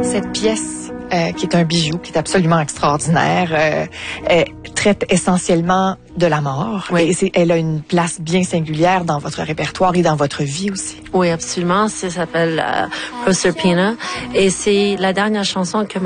Cette pièce, qui est un bijou, qui est absolument extraordinaire, traite essentiellement de la mort. Oui. Et elle a une place bien singulière dans votre répertoire et dans votre vie aussi. Oui, absolument. Ça s'appelle Proserpina. Et c'est la dernière chanson que